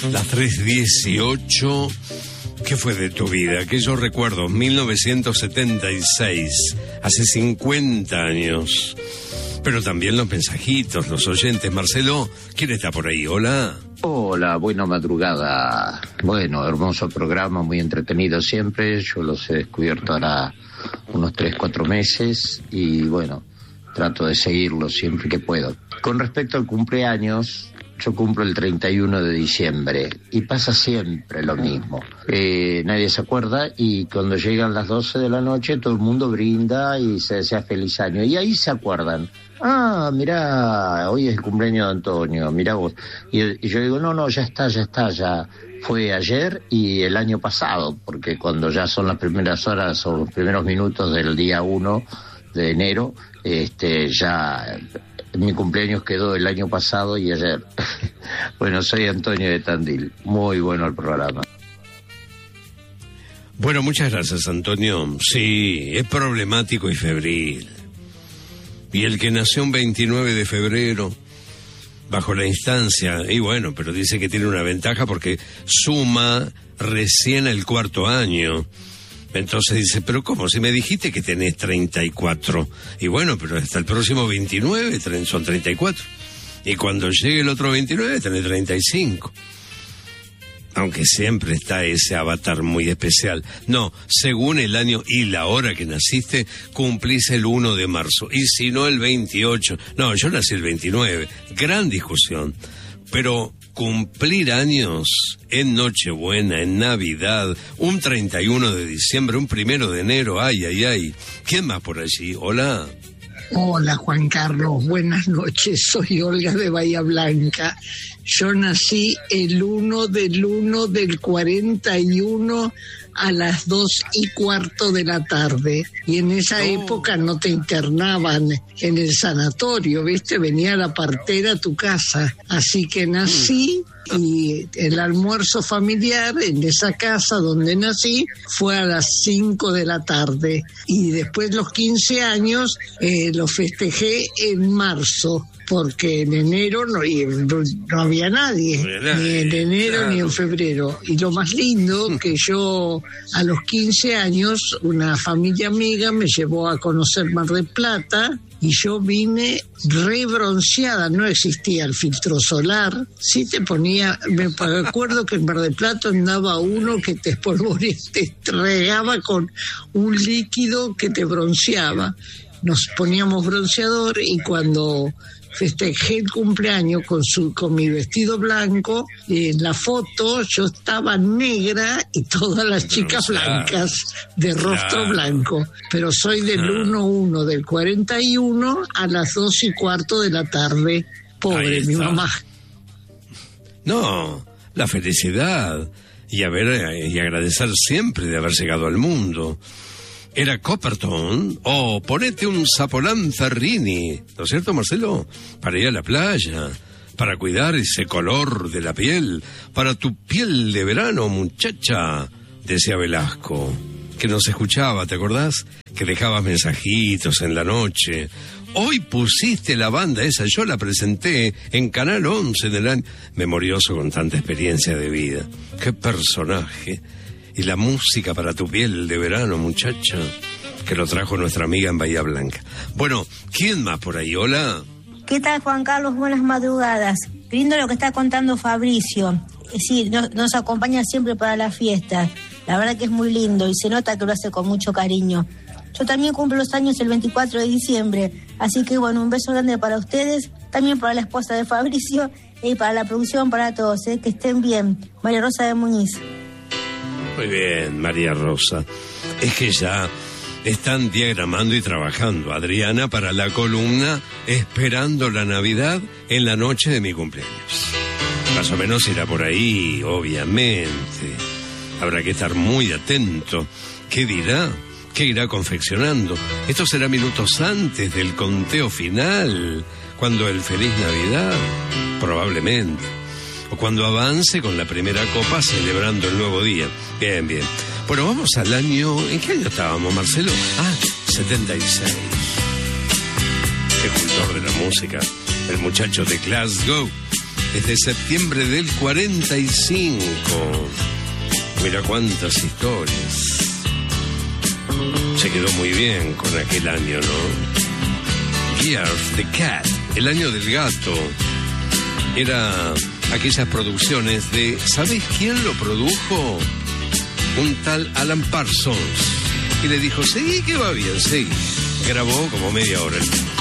Las 3:18. ¿Qué fue de tu vida? Que yo recuerdo, 1976, hace 50 años. Pero también los mensajitos, los oyentes. Marcelo, ¿quién está por ahí? Hola. Hola, buena madrugada. Bueno, hermoso programa, muy entretenido siempre. Yo los he descubierto ahora unos 3-4 meses y bueno, trato de seguirlo siempre que puedo. Con respecto al cumpleaños, yo cumplo el 31 de diciembre y pasa siempre lo mismo. Nadie se acuerda y cuando llegan las 12 de la noche todo el mundo brinda y se desea feliz año. Y ahí se acuerdan. Ah, mirá, hoy es el cumpleaños de Antonio, mirá vos. Y yo digo, no, ya está, ya fue ayer y el año pasado, porque cuando ya son las primeras horas o los primeros minutos del día 1 de enero, ya mi cumpleaños quedó el año pasado y ayer. Bueno, soy Antonio de Tandil, muy bueno el programa. Bueno, muchas gracias, Antonio. Sí, es problemático y febril. Y el que nació un 29 de febrero, bajo la instancia, y bueno, pero dice que tiene una ventaja porque suma recién el 4º año. Entonces dice, pero ¿cómo? Si me dijiste que tenés 34. Y bueno, pero hasta el próximo 29 son 34. Y cuando llegue el otro 29 tenés 35. Aunque siempre está ese avatar muy especial. No, según el año y la hora que naciste, cumplís el 1 de marzo. Y si no, el 28. No, yo nací el 29. Gran discusión. Pero cumplir años en Nochebuena, en Navidad, un 31 de diciembre, un 1 de enero, ay. ¿Quién más por allí? Hola. Hola, Juan Carlos, buenas noches, soy Olga de Bahía Blanca. Yo nací el 1 del 41 a las 2:15 de la tarde. Y en esa época no te internaban en el sanatorio, ¿viste? Venía la partera a tu casa. Así que nací y el almuerzo familiar en esa casa donde nací fue a las 5 de la tarde. Y después los 15 años los festejé en marzo. Porque en enero no había nadie, ni en enero ni en febrero. Y lo más lindo, que yo a los 15 años, una familia amiga me llevó a conocer Mar del Plata y yo vine rebronceada, no existía el filtro solar. Sí te ponía, me acuerdo que en Mar del Plata andaba uno que te regaba con un líquido que te bronceaba. Nos poníamos bronceador y cuando festejé el cumpleaños con mi vestido blanco, en la foto yo estaba negra y todas las chicas blancas, de rostro blanco. Pero soy del 1-1 del 41 a las 2:15 de la tarde. Pobre mi mamá. No, la felicidad y agradecer siempre de haber llegado al mundo. Era Copperton o ponete un Zapolán Ferrini, ¿no es cierto, Marcelo? Para ir a la playa, para cuidar ese color de la piel, para tu piel de verano, muchacha, decía Velasco, que nos escuchaba, ¿te acordás? Que dejabas mensajitos en la noche. Hoy pusiste la banda esa, yo la presenté en Canal 11 del año. Memorioso con tanta experiencia de vida. ¡Qué personaje! Y la música para tu piel de verano, muchacha, que lo trajo nuestra amiga en Bahía Blanca. Bueno, ¿quién más por ahí? Hola. ¿Qué tal, Juan Carlos? Buenas madrugadas. Lindo lo que está contando Fabricio. Sí, nos acompaña siempre para las fiestas. La verdad que es muy lindo y se nota que lo hace con mucho cariño. Yo también cumplo los años el 24 de diciembre. Así que, bueno, un beso grande para ustedes, también para la esposa de Fabricio y para la producción, para todos. Que estén bien. María Rosa de Muñiz. Muy bien, María Rosa. Es que ya están diagramando y trabajando, Adriana, para la columna Esperando la Navidad en la noche de mi cumpleaños. Más o menos irá por ahí, obviamente. Habrá que estar muy atento. ¿Qué dirá? ¿Qué irá confeccionando? Esto será minutos antes del conteo final, cuando el Feliz Navidad, probablemente. O cuando avance con la primera copa celebrando el nuevo día. Bien, bien. Bueno, vamos al año... ¿En qué año estábamos, Marcelo? 76. Qué cultor de la música. El muchacho de Glasgow. Es de septiembre del 45. Mira cuántas historias. Se quedó muy bien con aquel año, ¿no? Year of the Cat, el año del gato. Era aquellas producciones de... ¿Sabés quién lo produjo? Un tal Alan Parsons. Y le dijo, seguí que va bien, seguí. Grabó como media hora el